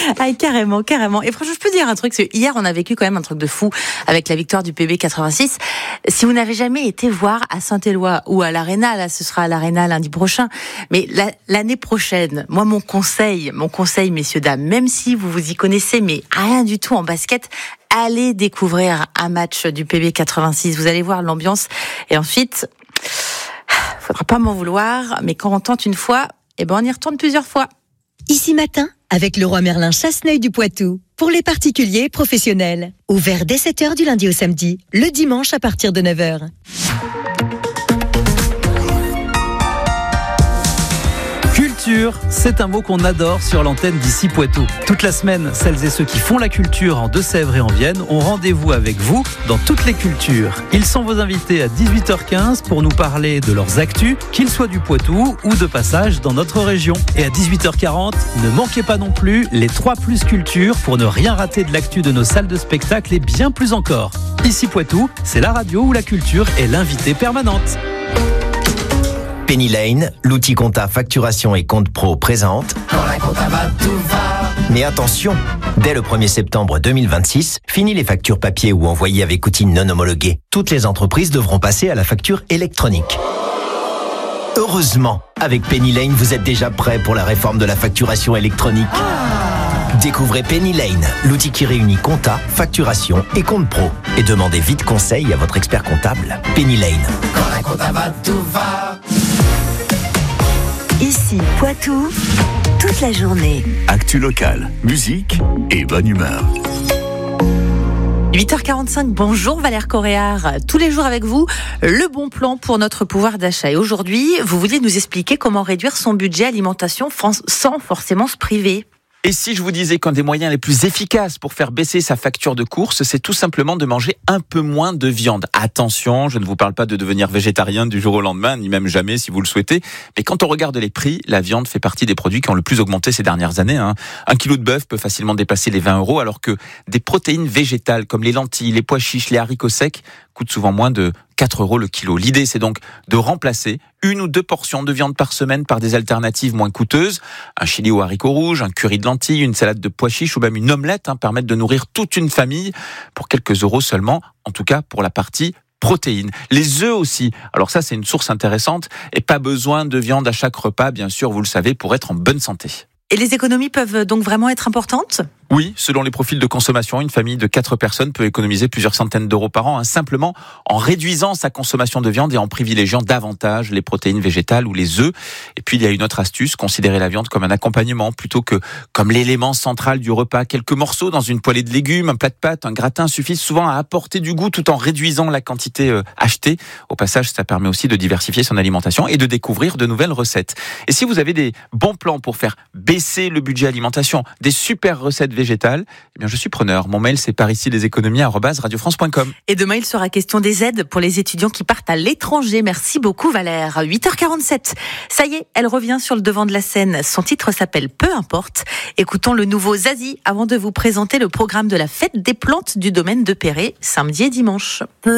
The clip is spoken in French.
Ah, carrément. Et franchement, je peux dire un truc, c'est hier, on a vécu quand même un truc de fou avec la victoire du PB 86. Si vous n'avez jamais été voir à Saint-Éloi ou à l'Arena, là, ce sera à l'Arena lundi prochain, mais l'année prochaine, moi, mon conseil, messieurs, dames, même si vous vous y connaissez, mais rien du tout en basket, allez découvrir un match du PB 86. Vous allez voir l'ambiance. Et ensuite, faudra pas m'en vouloir, mais quand on tente une fois, on y retourne plusieurs fois. Ici Matin, avec Leroy Merlin Chasseneuil du Poitou. Pour les particuliers et professionnels. Ouvert dès 7h du lundi au samedi. Le dimanche à partir de 9h. Culture, c'est un mot qu'on adore sur l'antenne d'Ici Poitou. Toute la semaine, celles et ceux qui font la culture en Deux-Sèvres et en Vienne ont rendez-vous avec vous dans toutes les cultures. Ils sont vos invités à 18h15 pour nous parler de leurs actus, qu'ils soient du Poitou ou de passage dans notre région. Et à 18h40, ne manquez pas non plus les 3+ cultures pour ne rien rater de l'actu de nos salles de spectacle et bien plus encore. Ici Poitou, c'est la radio où la culture est l'invitée permanente. Penny Lane, l'outil compta facturation et compte pro présente. Quand la compta va, tout va. Mais attention, dès le 1er septembre 2026, fini les factures papier ou envoyées avec outils non homologués. Toutes les entreprises devront passer à la facture électronique. Heureusement, avec Penny Lane, vous êtes déjà prêt pour la réforme de la facturation électronique. Découvrez Penny Lane, l'outil qui réunit compta, facturation et compte pro. Et demandez vite conseil à votre expert comptable. Penny Lane. Quand la compta va, tout va. Ici Poitou, toute la journée. Actu locale, musique et bonne humeur. 8h45, bonjour Valère Coréard. Tous les jours avec vous, le bon plan pour notre pouvoir d'achat. Et aujourd'hui, vous vouliez nous expliquer comment réduire son budget alimentation sans forcément se priver. Et si je vous disais qu'un des moyens les plus efficaces pour faire baisser sa facture de course, c'est tout simplement de manger un peu moins de viande. Attention, je ne vous parle pas de devenir végétarien du jour au lendemain, ni même jamais si vous le souhaitez. Mais quand on regarde les prix, la viande fait partie des produits qui ont le plus augmenté ces dernières années. Un kilo de bœuf peut facilement dépasser les 20 €, alors que des protéines végétales comme les lentilles, les pois chiches, les haricots secs coûtent souvent moins de 4 € le kilo. L'idée, c'est donc de remplacer 1 ou 2 portions de viande par semaine par des alternatives moins coûteuses. Un chili aux haricots rouges, un curry de lentilles, une salade de pois chiches ou même une omelette permettent de nourrir toute une famille pour quelques euros seulement, en tout cas pour la partie protéines. Les œufs aussi. Alors ça, c'est une source intéressante et pas besoin de viande à chaque repas, bien sûr, vous le savez, pour être en bonne santé. Et les économies peuvent donc vraiment être importantes ? Oui, selon les profils de consommation, une famille de 4 personnes peut économiser plusieurs centaines d'euros par an, simplement en réduisant sa consommation de viande et en privilégiant davantage les protéines végétales ou les œufs. Et puis, il y a une autre astuce, considérer la viande comme un accompagnement plutôt que comme l'élément central du repas. Quelques morceaux dans une poêlée de légumes, un plat de pâtes, un gratin suffisent souvent à apporter du goût tout en réduisant la quantité achetée. Au passage, ça permet aussi de diversifier son alimentation et de découvrir de nouvelles recettes. Et si vous avez des bons plans pour faire baisser le budget alimentation, des super recettes végétales, eh bien je suis preneur. Mon mail c'est paricileséconomies@radiofrance.com. Et demain il sera question des aides pour les étudiants qui partent à l'étranger. Merci beaucoup Valère. 8h47. Ça y est, elle revient sur le devant de la scène. Son titre s'appelle Peu importe. Écoutons le nouveau Zazie avant de vous présenter le programme de la fête des plantes du domaine de Perret, samedi et dimanche.